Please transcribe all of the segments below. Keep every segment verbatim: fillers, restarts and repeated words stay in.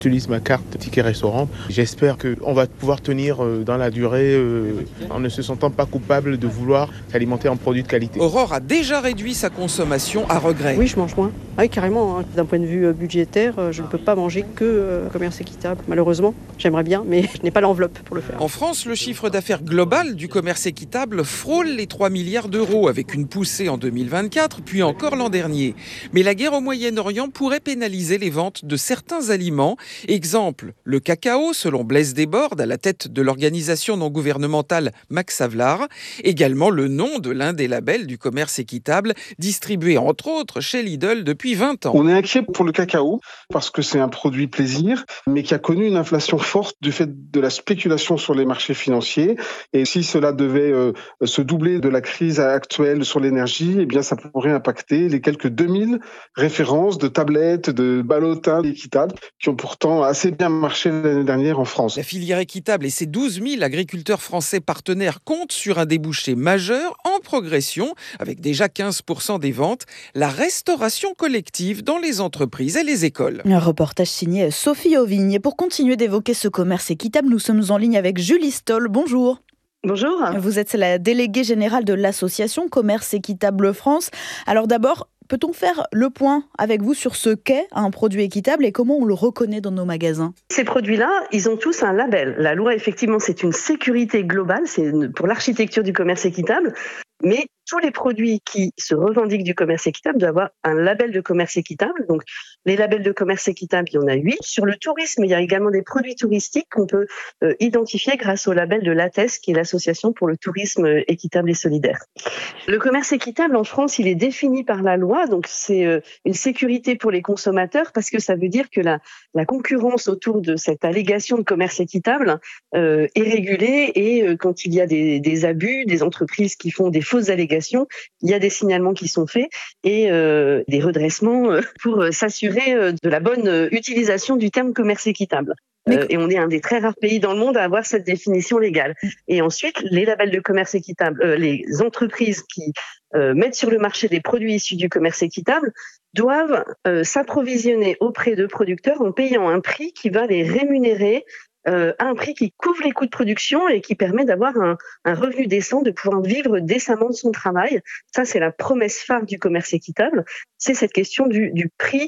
J'utilise ma carte ticket restaurant. J'espère qu'on va pouvoir tenir dans la durée euh, en ne se sentant pas coupable de vouloir s'alimenter en produits de qualité. Aurore a déjà réduit sa consommation à regret. Oui, je mange moins. Ah oui, carrément. Hein. D'un point de vue budgétaire, je ne peux pas manger que euh, commerce équitable. Malheureusement, j'aimerais bien, mais je n'ai pas l'enveloppe pour le faire. En France, le chiffre d'affaires global du commerce équitable frôle les trois milliards d'euros, avec une poussée en deux mille vingt-quatre, puis encore l'an dernier. Mais la guerre au Moyen-Orient pourrait pénaliser les ventes de certains aliments. Exemple, le cacao, selon Blaise Desbordes, à la tête de l'organisation non gouvernementale Max Havelaar. Également le nom de l'un des labels du commerce équitable, distribué entre autres chez Lidl depuis vingt ans. On est inquiet pour le cacao, parce que c'est un produit plaisir, mais qui a connu une inflation forte du fait de la spéculation sur les marchés financiers. Et si cela devait euh, se doubler de la crise actuelle sur l'énergie, eh bien ça pourrait impacter les quelques deux mille références de tablettes, de ballottins équitables qui ont pourtant assez bien marché l'année dernière en France. La filière équitable et ses douze mille agriculteurs français partenaires comptent sur un débouché majeur en progression, avec déjà quinze pour cent des ventes, la restauration collective dans les entreprises et les écoles. Un reportage signé Sophie Auvigne. Et pour continuer d'évoquer ce commerce équitable, nous sommes en ligne avec Julie Stoll. Bonjour. Bonjour. Vous êtes la déléguée générale de l'association Commerce Équitable France. Alors d'abord, peut-on faire le point avec vous sur ce qu'est un produit équitable et comment on le reconnaît dans nos magasins ? Ces produits-là, ils ont tous un label. La loi, effectivement, c'est une sécurité globale, c'est pour l'architecture du commerce équitable. Mais tous les produits qui se revendiquent du commerce équitable doivent avoir un label de commerce équitable. Donc, les labels de commerce équitable, il y en a huit. Sur le tourisme, il y a également des produits touristiques qu'on peut euh, identifier grâce au label de l'A T E S, qui est l'Association pour le tourisme équitable et solidaire. Le commerce équitable en France, il est défini par la loi. Donc, c'est euh, une sécurité pour les consommateurs parce que ça veut dire que la, la concurrence autour de cette allégation de commerce équitable euh, est régulée et euh, quand il y a des, des abus, des entreprises qui font des fausses allégations, il y a des signalements qui sont faits et euh, des redressements pour s'assurer de la bonne utilisation du terme commerce équitable. Euh, et on est un des très rares pays dans le monde à avoir cette définition légale. Et ensuite, les labels de commerce équitable, euh, les entreprises qui euh, mettent sur le marché des produits issus du commerce équitable doivent euh, s'approvisionner auprès de producteurs en payant un prix qui va les rémunérer Euh, un prix qui couvre les coûts de production et qui permet d'avoir un, un revenu décent, de pouvoir vivre décemment de son travail. Ça, c'est la promesse phare du commerce équitable. C'est cette question du, du prix,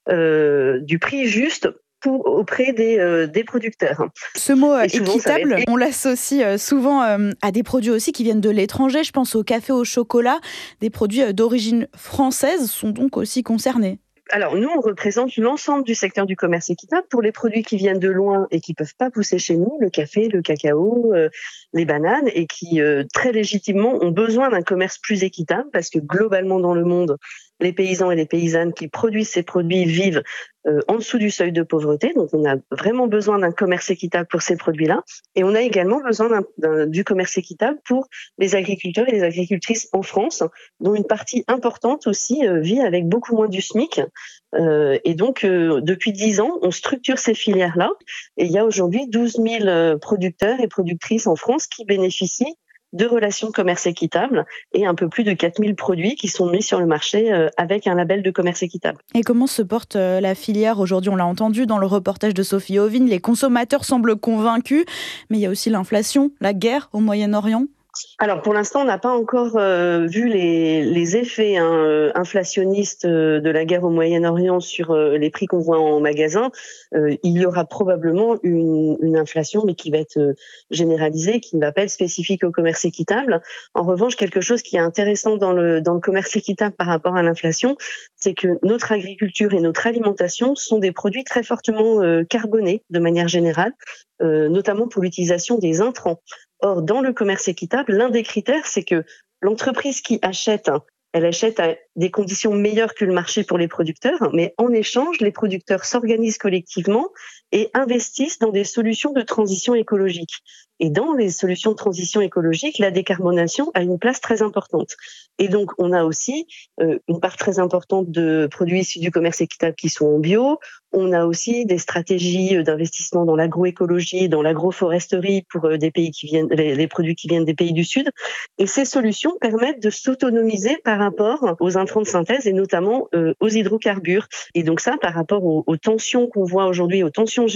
euh, du prix juste pour, auprès des, euh, des producteurs. Ce mot euh, souvent, équitable, être... on l'associe euh, souvent euh, à des produits aussi qui viennent de l'étranger. Je pense au café, au chocolat. Des produits euh, d'origine française sont donc aussi concernés. Alors, nous, on représente l'ensemble du secteur du commerce équitable pour les produits qui viennent de loin et qui peuvent pas pousser chez nous, le café, le cacao, euh, les bananes, et qui, euh, très légitimement, ont besoin d'un commerce plus équitable parce que globalement dans le monde, les paysans et les paysannes qui produisent ces produits vivent euh, en dessous du seuil de pauvreté. Donc, on a vraiment besoin d'un commerce équitable pour ces produits-là. Et on a également besoin d'un, d'un, du commerce équitable pour les agriculteurs et les agricultrices en France, dont une partie importante aussi euh, vit avec beaucoup moins du SMIC. Euh, et donc, euh, depuis dix ans, on structure ces filières-là. Et il y a aujourd'hui douze mille euh, producteurs et productrices en France qui bénéficient de relations de commerce équitable et un peu plus de quatre mille produits qui sont mis sur le marché euh, avec un label de commerce équitable. Et comment se porte euh, la filière aujourd'hui ? On l'a entendu dans le reportage de Sophie Auvigne, les consommateurs semblent convaincus, mais il y a aussi l'inflation, la guerre au Moyen-Orient. Alors pour l'instant, on n'a pas encore euh, vu les, les effets hein, euh, inflationnistes euh, de la guerre au Moyen-Orient sur euh, les prix qu'on voit en magasin. Euh, il y aura probablement une, une inflation, mais qui va être euh, généralisée, qui ne va pas être spécifique au commerce équitable. En revanche, quelque chose qui est intéressant dans le, dans le commerce équitable par rapport à l'inflation, c'est que notre agriculture et notre alimentation sont des produits très fortement euh, carbonés de manière générale, euh, notamment pour l'utilisation des intrants. Or, dans le commerce équitable, l'un des critères, c'est que l'entreprise qui achète, elle achète à des conditions meilleures que le marché pour les producteurs, mais en échange, les producteurs s'organisent collectivement et investissent dans des solutions de transition écologique. Et dans les solutions de transition écologique, la décarbonation a une place très importante. Et donc, on a aussi euh, une part très importante de produits issus du commerce équitable qui sont en bio. On a aussi des stratégies d'investissement dans l'agroécologie, dans l'agroforesterie pour des pays qui viennent, les, les produits qui viennent des pays du Sud. Et ces solutions permettent de s'autonomiser par rapport aux intrants de synthèse et notamment euh, aux hydrocarbures. Et donc ça, par rapport aux, aux tensions qu'on voit aujourd'hui, aux tensions